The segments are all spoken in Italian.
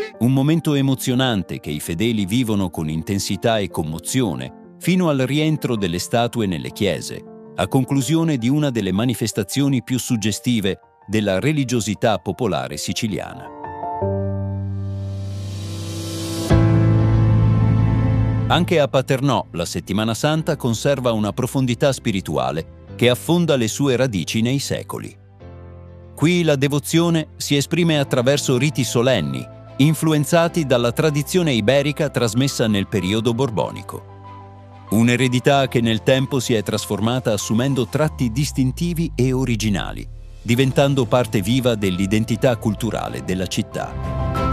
Un momento emozionante che i fedeli vivono con intensità e commozione fino al rientro delle statue nelle chiese, a conclusione di una delle manifestazioni più suggestive della religiosità popolare siciliana. Anche a Paternò la Settimana Santa conserva una profondità spirituale che affonda le sue radici nei secoli. Qui la devozione si esprime attraverso riti solenni, influenzati dalla tradizione iberica trasmessa nel periodo borbonico. Un'eredità che nel tempo si è trasformata assumendo tratti distintivi e originali, diventando parte viva dell'identità culturale della città.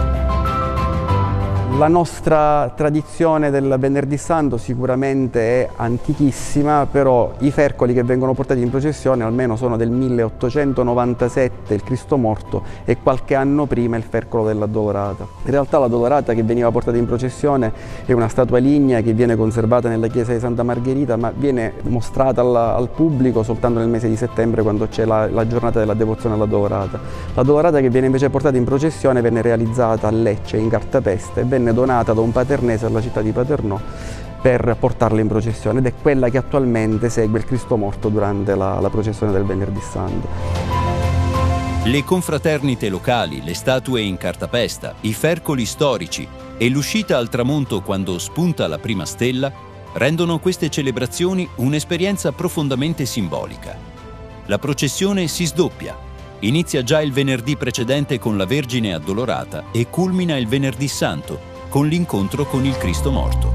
La nostra tradizione del Venerdì Santo sicuramente è antichissima, però i fercoli che vengono portati in processione almeno sono del 1897, il Cristo morto, e qualche anno prima il fercolo dell'Addolorata. In realtà l'Addolorata che veniva portata in processione è una statua lignea che viene conservata nella chiesa di Santa Margherita, ma viene mostrata al pubblico soltanto nel mese di settembre, quando c'è la giornata della devozione all'Addolorata. L'Addolorata che viene invece portata in processione venne realizzata a Lecce, in cartapesta, e venne donata da un paternese alla città di Paternò per portarla in processione, ed è quella che attualmente segue il Cristo morto durante la processione del Venerdì Santo. Le confraternite locali, le statue in cartapesta, i fercoli storici e l'uscita al tramonto quando spunta la prima stella rendono queste celebrazioni un'esperienza profondamente simbolica. La processione si sdoppia. Inizia già il venerdì precedente con la Vergine Addolorata e culmina il Venerdì Santo con l'incontro con il Cristo morto.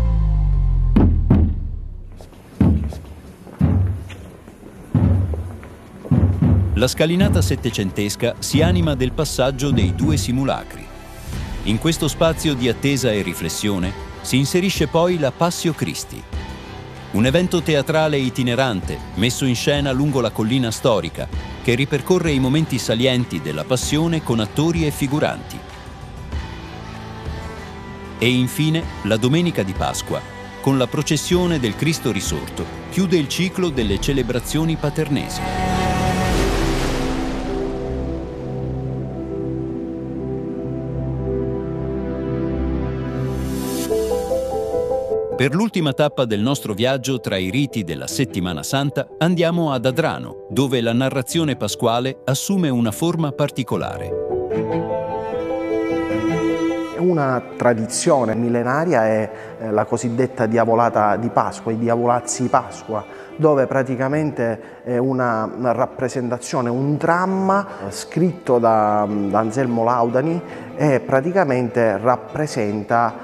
La scalinata settecentesca si anima del passaggio dei due simulacri. In questo spazio di attesa e riflessione si inserisce poi la Passio Christi, un evento teatrale itinerante messo in scena lungo la collina storica che ripercorre i momenti salienti della Passione con attori e figuranti. E infine la Domenica di Pasqua, con la processione del Cristo risorto, chiude il ciclo delle celebrazioni paternesi. Per l'ultima tappa del nostro viaggio tra i riti della Settimana Santa andiamo ad Adrano, dove la narrazione pasquale assume una forma particolare. Una tradizione millenaria è la cosiddetta diavolata di Pasqua, i diavolazzi di Pasqua, dove praticamente è una rappresentazione, un dramma scritto da Anselmo Laudani, e praticamente rappresenta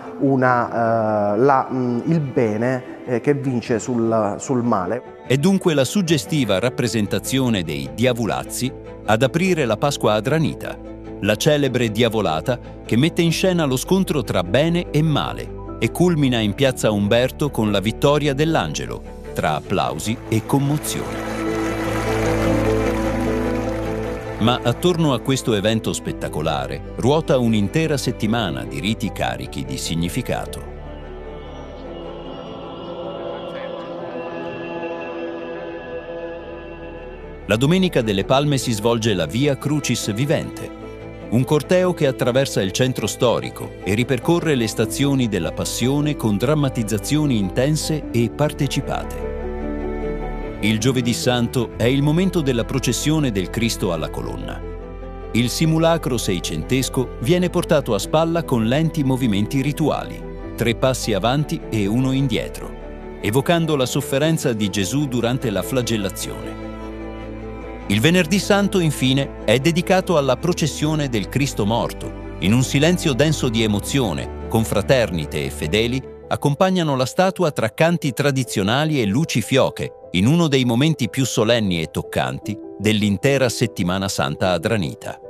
il bene che vince sul male. È dunque la suggestiva rappresentazione dei diavolazzi ad aprire la Pasqua adranita, la celebre diavolata che mette in scena lo scontro tra bene e male e culmina in piazza Umberto con la vittoria dell'angelo, tra applausi e commozione. Ma attorno a questo evento spettacolare ruota un'intera settimana di riti carichi di significato. La Domenica delle Palme si svolge la Via Crucis Vivente, un corteo che attraversa il centro storico e ripercorre le stazioni della Passione con drammatizzazioni intense e partecipate. Il Giovedì Santo è il momento della processione del Cristo alla colonna. Il simulacro seicentesco viene portato a spalla con lenti movimenti rituali, 3 passi avanti e 1 indietro, evocando la sofferenza di Gesù durante la flagellazione. Il Venerdì Santo, infine, è dedicato alla processione del Cristo morto. In un silenzio denso di emozione, confraternite e fedeli accompagnano la statua tra canti tradizionali e luci fioche, in uno dei momenti più solenni e toccanti dell'intera Settimana Santa adranita.